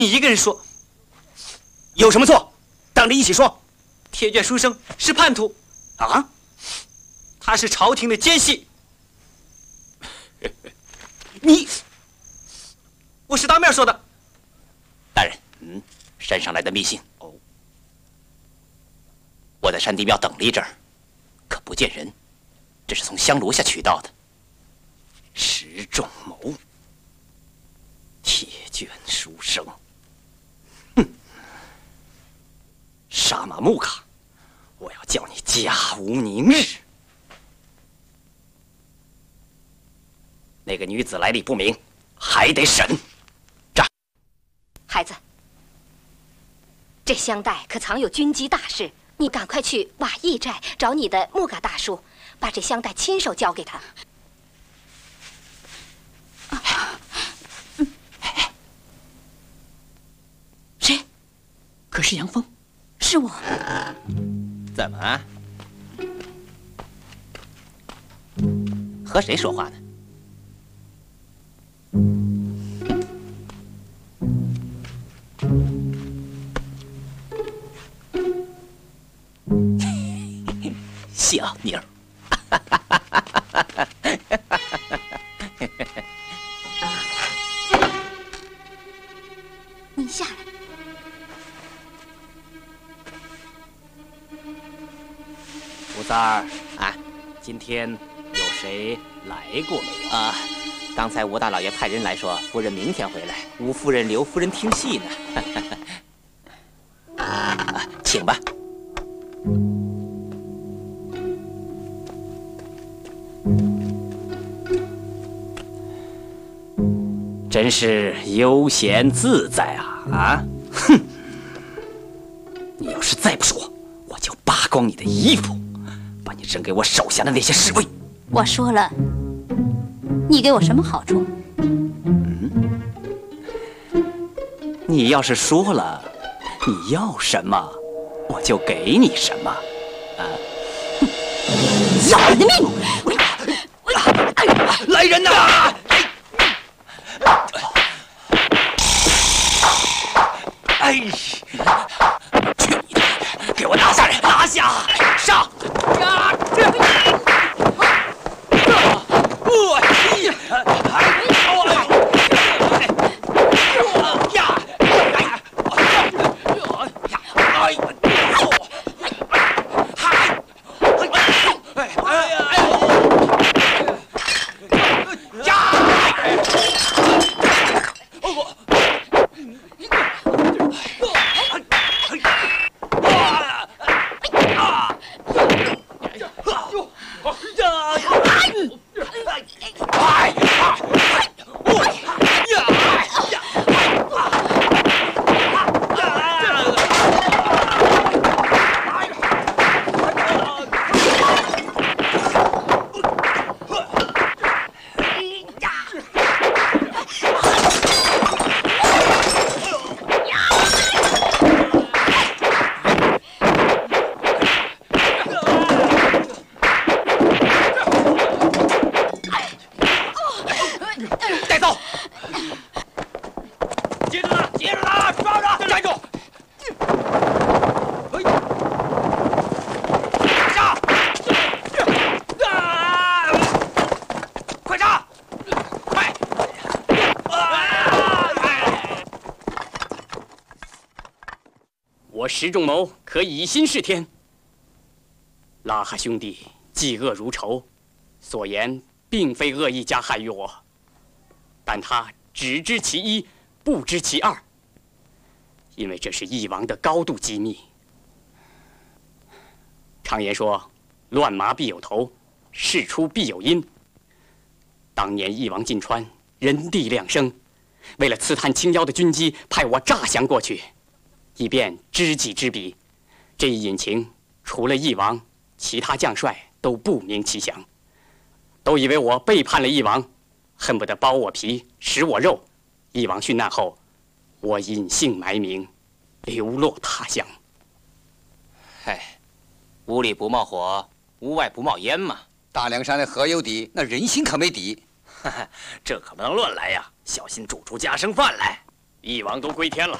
你一个人说，有什么错？当着一起说。铁卷书生是叛徒，啊，他是朝廷的奸细。你，我是当面说的。 大人，山上来的密信。哦，我在山地庙等了一阵儿，可不见人，这是从香炉下取到的。石仲谋，铁卷书生。哼，杀马木卡，我要叫你家无宁日。那个女子来历不明，还得审。这， 孩子，这香袋可藏有军机大事，你赶快去瓦驿寨找你的木嘎大叔，把这香袋亲手交给他。 谁？可是杨峰？ 是我。 怎么？和谁说话呢？小妞儿。 你下来。 吴三儿啊，今天有谁来过没有啊？刚才吴大老爷派人来说，夫人明天回来，吴夫人、刘夫人听戏呢。请吧。真是悠闲自在啊！啊，哼！你要是再不说，我就扒光你的衣服，把你扔给我手下的那些侍卫。 我说了，你给我什么好处？ 你要是说了，你要什么，我就给你什么。啊！ 要你的命！ 来人呐！哎，去你的！给我拿下人，拿下！上！呀！ 石仲谋可以心是天。拉哈兄弟嫉恶如仇，所言并非恶意加害于我，但他只知其一，不知其二，因为这是翼王的高度机密。常言说，乱麻必有头，事出必有因。当年翼王进川，人地两生，为了刺探青妖的军机，派我诈降过去。以便知己知彼，这一隐情，除了翼王，其他将帅都不明其详，都以为我背叛了翼王，恨不得剥我皮，食我肉。翼王殉难后，我隐姓埋名，流落他乡。 嗨，屋里不冒火，屋外不冒烟嘛。 大凉山的河有底，那人心可没底。 这可不能乱来呀，小心煮出家生饭来。 翼王都归天了，